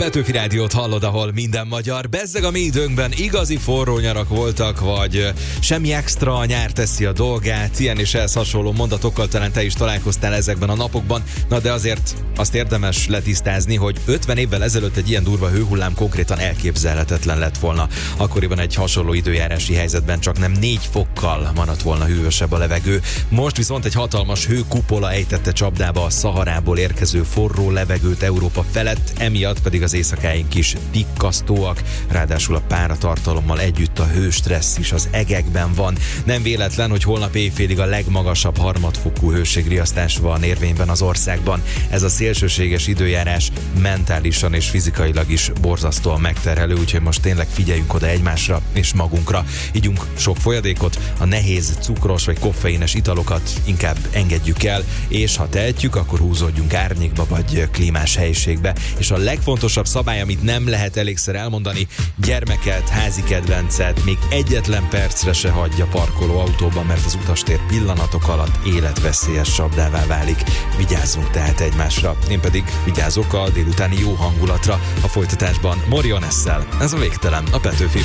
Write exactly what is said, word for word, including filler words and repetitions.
Petőfi Rádiót hallod, ahol minden magyar. Bezzeg a mi időnkben igazi forró nyarak voltak, vagy semmi extra, a nyár teszi a dolgát. Ilyen és ehhez hasonló mondatokkal talán te is találkoztál ezekben a napokban. Na de azért azt érdemes letisztázni, hogy ötven évvel ezelőtt egy ilyen durva hőhullám konkrétan elképzelhetetlen lett volna. Akkoriban egy hasonló időjárási helyzetben csak nem négy fokkal maradt volna hűvösebb a levegő. Most viszont egy hatalmas hőkupola ejtette csapdába a Szaharából érkező forró levegőt Európa felett, emiatt pedig az éjszakáink is tikkasztóak, ráadásul a páratartalommal együtt a hőstressz is az egekben van. Nem véletlen, hogy holnap éjfélig a legmagasabb harmadfokú hőségriasztás van érvényben az országban. Ez a szélsőséges időjárás mentálisan és fizikailag is borzasztóan megterhelő, úgyhogy most tényleg figyeljünk oda egymásra és magunkra. Ígyunk sok folyadékot, a nehéz, cukros vagy koffeines italokat inkább engedjük el, és ha tehetjük, akkor húzódjunk árnyékba vagy klímás helyiségbe. És a legfontosabb szabály, amit nem lehet elégszer elmondani, gyermeket, házi kedvencet még egyetlen percre se hagyja parkoló autóban, mert az utastér pillanatok alatt életveszélyes csapdává válik. Vigyázzunk tehát egymásra. Én pedig vigyázok a délutáni jó hangulatra. A folytatásban Morionesszel. Ez a Végtelen, a Petőfi